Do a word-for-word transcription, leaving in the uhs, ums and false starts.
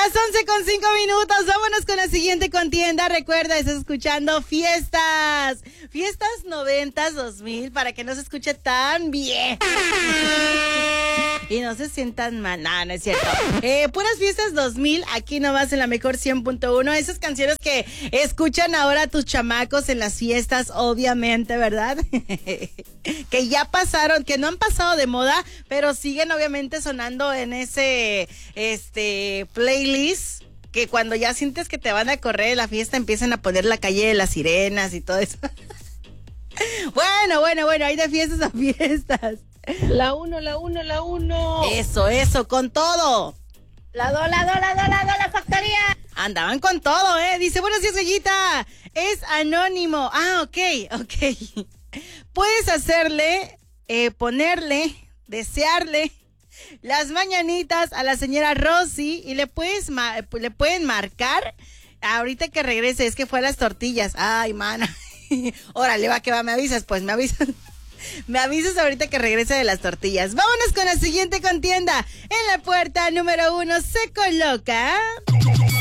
las once con cinco minutos, vámonos con la siguiente contienda. Recuerda, estás escuchando Fiestas. Fiestas noventas, dos mil, para que no se escuche tan bien. Y no se sientan mal. No, no es cierto. Eh, puras fiestas dos mil, aquí nomás en la mejor cien punto uno. Esas canciones que escuchan ahora tus chamacos en las fiestas, obviamente, ¿verdad? Que ya pasaron, que no han pasado de moda, pero siguen obviamente sonando en ese este playlist. Que cuando ya sientes que te van a correr de la fiesta, empiezan a poner La Calle de las Sirenas y todo eso. Bueno, bueno, bueno, hay de fiestas a fiestas. La uno, la uno, la uno. Eso, eso, con todo. La dos, la dos, la dos, la dos, la factoría. Andaban con todo, ¿eh? Dice, buenos días, Gallita. Es anónimo. Ah, ok, ok. Puedes hacerle, eh, ponerle, desearle las mañanitas a la señora Rosy y le puedes, ma- le pueden marcar ahorita que regrese. Es que fue a las tortillas. Ay, mana. Órale, va que va, me avisas, pues, me avisas. Me avisas ahorita que regrese de las tortillas. Vámonos con la siguiente contienda. En la puerta número uno se coloca...